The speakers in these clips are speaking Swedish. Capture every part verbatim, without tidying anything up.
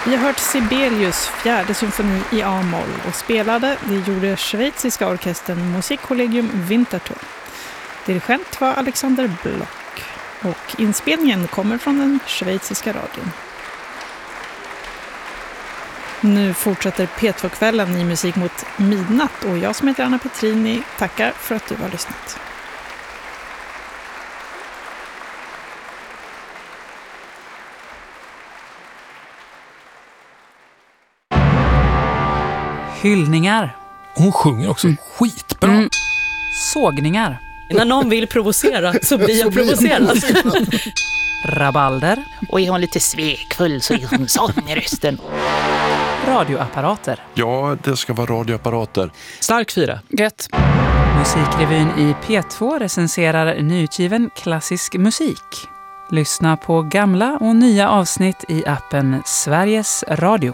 Vi har hört Sibelius fjärde symfoni i A-moll och spelade, det gjorde schweiziska orkestern Musikkollegium Winterthur. Dirigent var Alexander Block och inspelningen kommer från den schweiziska radion. Nu fortsätter P två-kvällen i Musik mot midnatt och jag som heter Anna Petrini tackar för att du har lyssnat. Hyllningar. Hon sjunger också mm. skitbra. Mm. Sågningar. När någon vill provocera så blir jag provocerad. Rabalder. Och är hon lite svekfull så är hon sån i rösten. Radioapparater. Ja, det ska vara radioapparater. Stark fyra. Gött. Musikrevyn i P två recenserar nyutgiven klassisk musik. Lyssna på gamla och nya avsnitt i appen Sveriges Radio.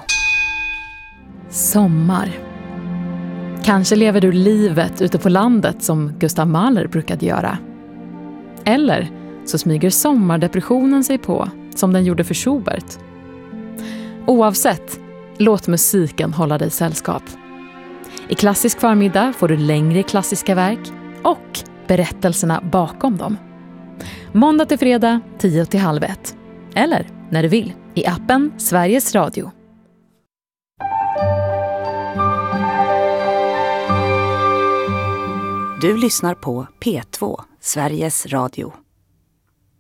Sommar. Kanske lever du livet ute på landet som Gustav Mahler brukade göra. Eller så smyger sommardepressionen sig på som den gjorde för Schubert. Oavsett, låt musiken hålla dig sällskap. I Klassisk förmiddag får du längre klassiska verk och berättelserna bakom dem. Måndag till fredag, tio till halv ett. Eller när du vill, i appen Sveriges Radio. Du lyssnar på P två, Sveriges Radio.